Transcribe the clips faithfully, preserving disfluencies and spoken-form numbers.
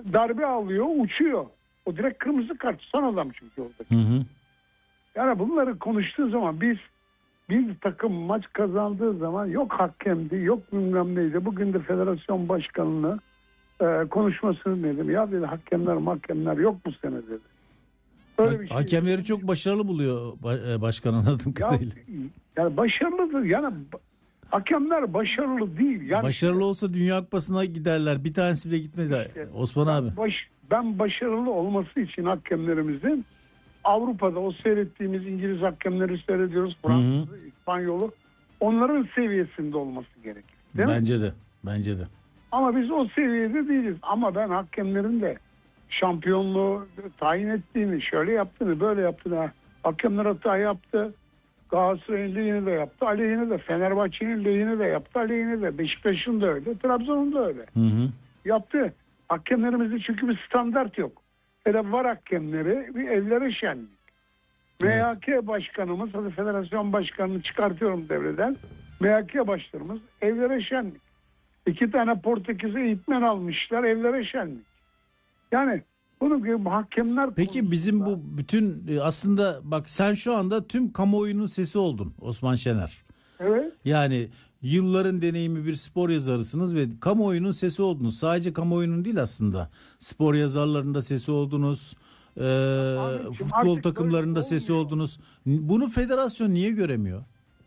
darbe alıyor, uçuyor. O direkt kırmızı kart. Son adam çünkü oradaki. Hı hı. Yani bunları konuştuğu zaman biz bir takım maç kazandığı zaman yok hakemdi, yok bilmem neydi. Bugün de federasyon başkanını e, konuşmasını dedim. Ya dedi hakemler mahkemler yok bu sene dedi. Böyle bir şey. Hakemleri çok başarılı buluyor başkan anladığım kadarıyla. Yani başarılıdır. Yani hakemler başarılı değil. Yani başarılı olsa Dünya Kupası'na giderler. Bir tanesi bile gitmedi işte, Osman ben abi. Baş, ben başarılı olması için hakemlerimizin Avrupa'da o seyrettiğimiz İngiliz hakemleri seyrediyoruz. Fransız, İspanyolu. Onların seviyesinde olması gerekir. Değil bence mi? de. Bence de. Ama biz o seviyede değiliz. Ama ben hakemlerin de şampiyonluğu tayin ettiğini, şöyle yaptığını, böyle yaptığını, hakemler hata yaptı. Galatasaray'ın lehine de yaptı, aleyhine de. Fenerbahçe'nin lehine de yaptı, aleyhine de. Beşiktaş'ın da öyle, Trabzon'un da öyle. Hı hı. Yaptı. Hakemlerimizde çünkü bir standart yok. Hele var hakemleri bir evlere şenlik. Evet. M H K başkanımız, hadi federasyon başkanını çıkartıyorum devreden. M H K başlarımız evlere şenlik. İki tane Portekiz eğitmen almışlar, evlere şenlik. Yani bunu gibi hakemler... Peki konusunda... bizim bu bütün aslında bak sen şu anda tüm kamuoyunun sesi oldun Osman Şener. Evet. Yani yılların deneyimi bir spor yazarısınız ve kamuoyunun sesi oldunuz. Sadece kamuoyunun değil aslında. Spor yazarlarında sesi oldunuz. E, Ahmetciğim, futbol takımlarında sesi oldunuz. Bunu federasyon niye göremiyor?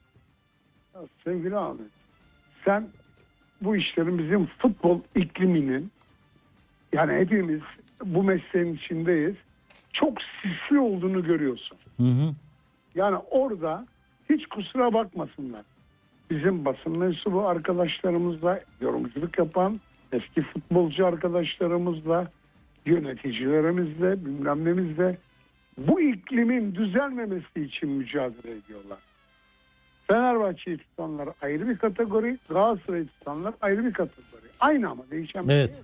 Ya sevgili Ahmet, sen bu işlerin bizim futbol ikliminin, yani hepimiz bu mesleğin içindeyiz, çok sisli olduğunu görüyorsun. Hı hı. Yani orada hiç kusura bakmasınlar. Bizim basın mensubu arkadaşlarımızla, yorumculuk yapan eski futbolcu arkadaşlarımızla, yöneticilerimizle, bilmem nemizle bu iklimin düzelmemesi için mücadele ediyorlar. Fenerbahçe'yi tutanlar ayrı bir kategori, Galatasaray'ı tutanlar ayrı bir kategori. Aynı ama değişen bir evet. şey.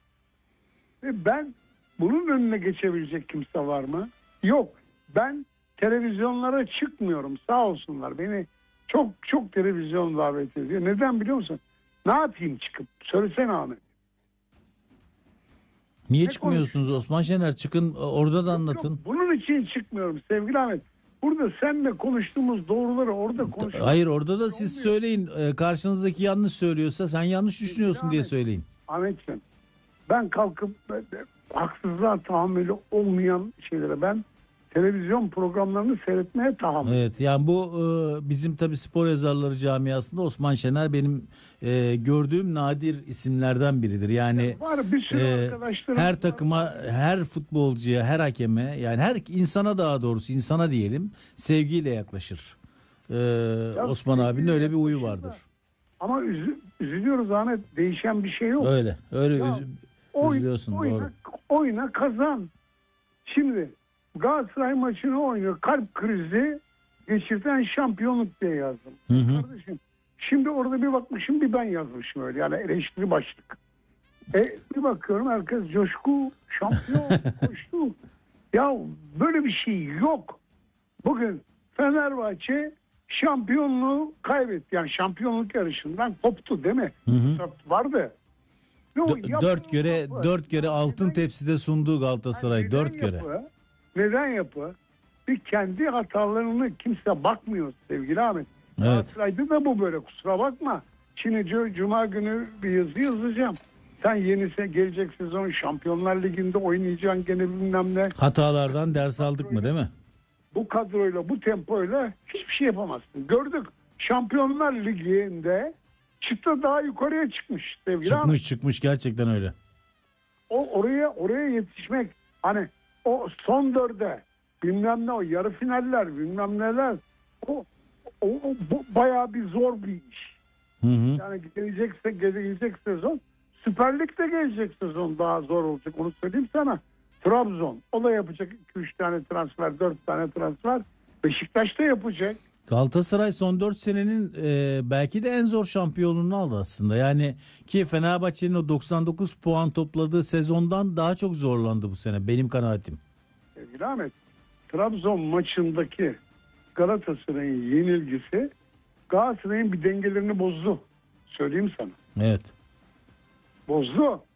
Ve ben bunun önüne geçebilecek kimse var mı? Yok. Ben televizyonlara çıkmıyorum. Sağ olsunlar. Beni çok çok televizyon davet ediyor. Neden biliyor musun? Ne yapayım çıkıp? Söylesene Ahmet. Niye ne çıkmıyorsunuz Osman Şener? Çıkın orada da anlatın. Yok, bunun için çıkmıyorum sevgili Ahmet. Burada seninle konuştuğumuz doğruları orada konuşuyoruz. Hayır orada da siz söyleyin. Karşınızdaki yanlış söylüyorsa sen yanlış düşünüyorsun diye söyleyin. Ahmetciğim, ben kalkıp haksızlığa tahammülü olmayan şeylere, ben televizyon programlarını seyretmeye tahammül. Evet, yani bu e, bizim tabii spor yazarları camiasında Osman Şener benim e, gördüğüm nadir isimlerden biridir. Yani var bir sürü e, arkadaşlarım her var. takıma, her futbolcuya, her hakeme, yani her insana, daha doğrusu insana diyelim, sevgiyle yaklaşır. E, Ya, Osman abinin öyle bir huyu vardır. Ama üzü, üzülüyoruz Ahmet, değişen bir şey yok. Öyle, öyle ya, üzü, oy, üzülüyorsun oyna, doğru. Oyna kazan. Şimdi Galatasaray maçını oynuyor. Kalp krizi geçirten şampiyonluk diye yazdım. Hı hı. Kardeşim, şimdi orada bir bakmışım, bir ben yazmışım öyle. Yani eleştiri başlık. E, bir bakıyorum herkes coşku, şampiyon, koştu. Ya böyle bir şey yok. Bugün Fenerbahçe şampiyonluğu kaybetti. Yani şampiyonluk yarışından koptu değil mi? Hı hı. Vardı. D- dört kere yapı. dört kere altın tepside sunduğu Galatasaray, yani dört kere. Yapı, neden yapı? Bir kendi hatalarını kimse bakmıyor sevgili Ahmet. Evet. Galatasaray'da da bu böyle, kusura bakma. Şimdi Cuma günü bir yazı yazacağım. Sen yenise gelecek sezon Şampiyonlar Ligi'nde oynayacaksın gene bilmem ne. Hatalardan ders aldık mı değil mi? Bu kadroyla, bu tempoyla hiçbir şey yapamazsın. Gördük. Şampiyonlar Ligi'nde çıta daha yukarıya çıkmış sevgili Çıkmış Ahmet. çıkmış gerçekten öyle. O oraya oraya yetişmek, hani o son dörde bilmem ne, o yarı finaller bilmem neler, o, o, o bu bayağı bir zor bir iş. Hı hı. Yani gelecekse gelecek sezon, Süper Lig'de gelecek sezon daha zor olacak, onu söyleyeyim sana. Trabzon o da yapacak iki üç tane transfer, dört tane transfer. Beşiktaş da yapacak. Galatasaray son dört senenin e, belki de en zor şampiyonluğunu aldı aslında. Yani ki Fenerbahçe'nin o doksan dokuz puan topladığı sezondan daha çok zorlandı bu sene benim kanaatim. Sevgili Ahmet, Trabzon maçındaki Galatasaray'ın yenilgisi Galatasaray'ın bir dengelerini bozdu. Söyleyeyim sana. Evet. Bozdu.